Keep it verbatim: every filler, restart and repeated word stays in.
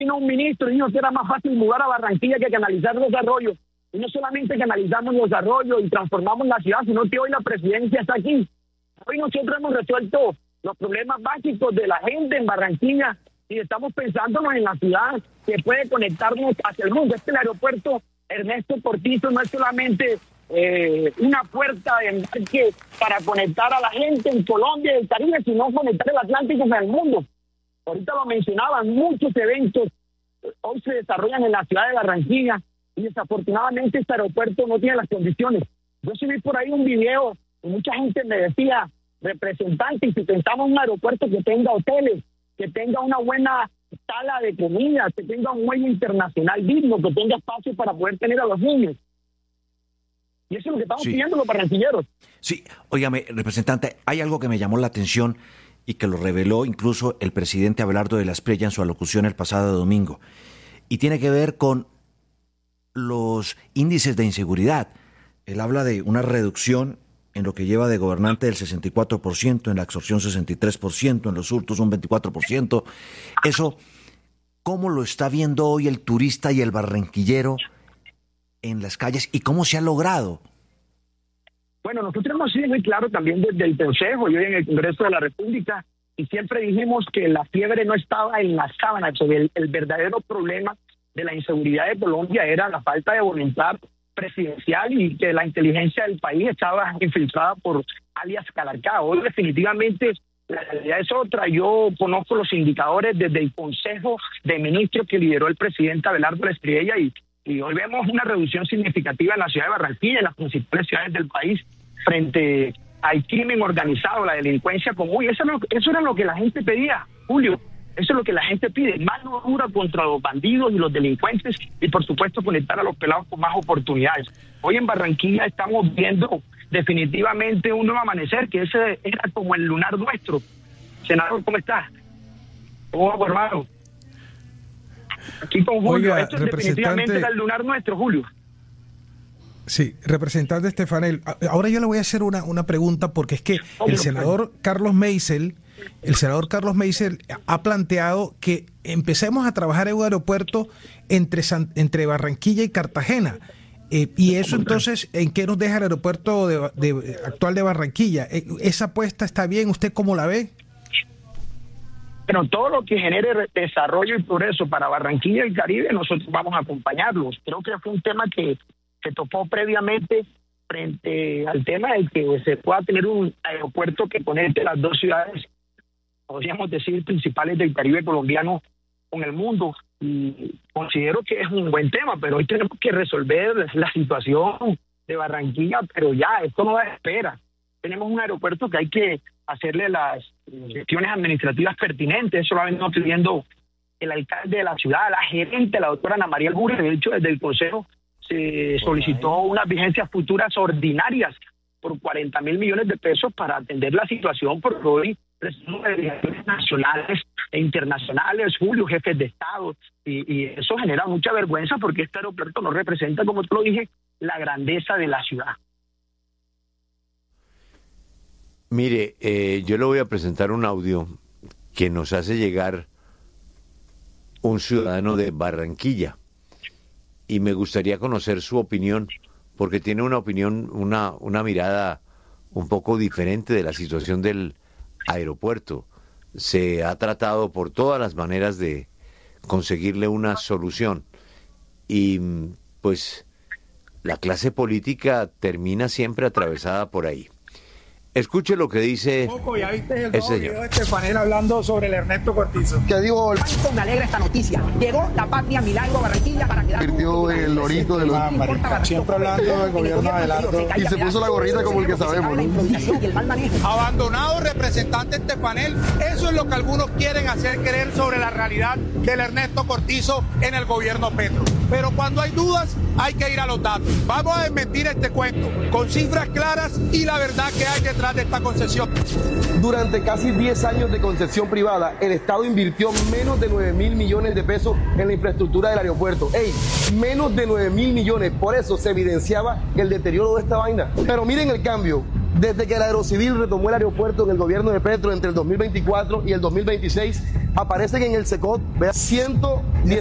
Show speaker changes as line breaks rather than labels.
Vino un ministro y dijo que era más fácil mudar a Barranquilla que canalizar los arroyos. Y no solamente canalizamos los arroyos y transformamos la ciudad, sino que hoy la presidencia está aquí. Hoy nosotros hemos resuelto los problemas básicos de la gente en Barranquilla y estamos pensándonos en la ciudad que puede conectarnos hacia el mundo. Este el aeropuerto Ernesto Cortizo no es solamente eh, una puerta de embarque para conectar a la gente en Colombia y el Caribe, sino conectar el Atlántico con el mundo. Ahorita lo mencionaban, muchos eventos hoy se desarrollan en la ciudad de Barranquilla y desafortunadamente este aeropuerto no tiene las condiciones. Yo subí por ahí un video y mucha gente me decía, representante, y si pensamos en un aeropuerto que tenga hoteles, que tenga una buena sala de comida, que tenga un muelle internacional digno, que tenga espacio para poder tener a los niños. Y eso es lo que estamos sí. pidiendo los barranquilleros.
Sí, óigame, representante, hay algo que me llamó la atención y que lo reveló incluso el presidente Abelardo de la Espriella en su alocución el pasado domingo. Y tiene que ver con los índices de inseguridad. Él habla de una reducción en lo que lleva de gobernante del sesenta y cuatro por ciento, en la extorsión sesenta y tres por ciento, en los hurtos un veinticuatro por ciento. Eso, ¿cómo lo está viendo hoy el turista y el barranquillero en las calles y cómo se ha logrado?
Bueno, nosotros hemos sido muy claros también desde el Consejo y hoy en el Congreso de la República, y siempre dijimos que la fiebre no estaba en las sábanas, el, el verdadero problema de la inseguridad de Colombia era la falta de voluntad presidencial y que la inteligencia del país estaba infiltrada por alias Calarcá. Hoy definitivamente la realidad es otra. Yo conozco los indicadores desde el Consejo de Ministros que lideró el presidente Abelardo de la Espriella y, y hoy vemos una reducción significativa en la ciudad de Barranquilla, en las principales ciudades del país, frente al crimen organizado, la delincuencia común. Y eso, eso era lo que la gente pedía, Julio. Eso es lo que la gente pide, mano dura contra los bandidos y los delincuentes y por supuesto conectar a los pelados con más oportunidades. Hoy en Barranquilla estamos viendo definitivamente un nuevo amanecer, que ese era como el lunar nuestro. Senador, ¿cómo estás? ¿Cómo va, hermano? Aquí con Julio,
Oiga,
esto es definitivamente era el lunar nuestro, Julio.
Sí, representante Estefanel, ahora yo le voy a hacer una, una pregunta porque es que el senador Carlos Meisel El senador Carlos Meisel ha planteado que empecemos a trabajar en un aeropuerto entre, San, entre Barranquilla y Cartagena. Eh, y eso entonces, ¿en qué nos deja el aeropuerto de, de, actual de Barranquilla? Eh, ¿Esa apuesta está bien? ¿Usted cómo la ve?
Bueno, todo lo que genere desarrollo y progreso para Barranquilla y el Caribe, nosotros vamos a acompañarlos. Creo que fue un tema que se topó previamente frente al tema de que se pueda tener un aeropuerto que conecte las dos ciudades, podríamos decir, principales del Caribe colombiano con el mundo, y considero que es un buen tema, pero hoy tenemos que resolver la situación de Barranquilla, pero ya, esto no da espera. Tenemos un aeropuerto que hay que hacerle las gestiones administrativas pertinentes, eso lo ha venido pidiendo el alcalde de la ciudad, la gerente, la doctora Ana María Albures. De hecho, desde el Consejo se solicitó unas vigencias futuras ordinarias por cuarenta mil millones de pesos para atender la situación, porque hoy presidentes de delegaciones nacionales e internacionales, Julio, jefes de Estado, y, y eso genera mucha vergüenza porque este aeropuerto no representa, como te lo dije, la grandeza de la ciudad.
Mire, eh, yo le voy a presentar un audio que nos hace llegar un ciudadano de Barranquilla y me gustaría conocer su opinión, porque tiene una opinión, una, una mirada un poco diferente de la situación del aeropuerto. Se ha tratado por todas las maneras de conseguirle una solución y pues la clase política termina siempre atravesada por ahí. Escuche lo que dice
Poco, ¿ya viste el
ese
video de Estefanel hablando sobre el Ernesto Cortizo?
¿Qué digo?
Me alegra esta noticia. Llegó la patria Milagro a Barranquilla para quedar...
Invirtió el lorito de los...
Ah, marica, siempre hablando del gobierno de Abelardo.
Y se puso la gorrita como el que sabemos, ¿no?
Abandonado representante Estefanel, eso es lo que algunos quieren hacer creer sobre la realidad del Ernesto Cortizo en el gobierno Petro. Pero cuando hay dudas, hay que ir a los datos. Vamos a desmentir este cuento con cifras claras y la verdad que hay detrás de esta concesión.
Durante casi diez años de concesión privada, el Estado invirtió menos de nueve mil millones de pesos en la infraestructura del aeropuerto. ¡Ey! Menos de nueve mil millones. Por eso se evidenciaba el deterioro de esta vaina. Pero miren el cambio. Desde que el Aerocivil retomó el aeropuerto en el gobierno de Petro entre el dos mil veinticuatro y el dos mil veintiséis, aparecen en el SECOT, vea, ciento diez